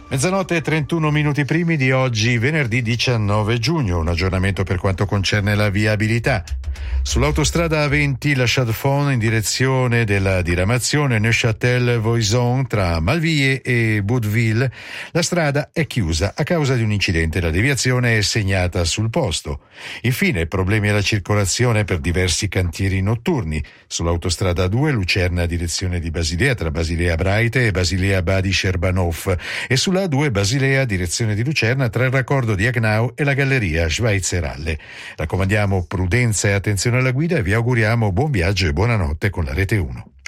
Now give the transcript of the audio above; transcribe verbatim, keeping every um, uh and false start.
Mezzanotte e trentuno minuti primi di oggi, venerdì diciannove giugno, un aggiornamento per quanto concerne la viabilità. Sull'autostrada A venti la Chaux-de-Fonds in direzione della diramazione Neuchâtel-Voison tra Malvie e Boudeville, la strada è chiusa a causa di un incidente. La deviazione è segnata sul posto. Infine, problemi alla circolazione per diversi cantieri notturni. Sull'autostrada A due Lucerna direzione di Basilea tra Basilea Braite e Basilea Badi Scherbanhof e sulla A due Basilea direzione di Lucerna tra il raccordo di Agnau e la galleria Schweizeralle. Raccomandiamo prudenza e attenzione alla guida e vi auguriamo buon viaggio e buonanotte con la Rete uno.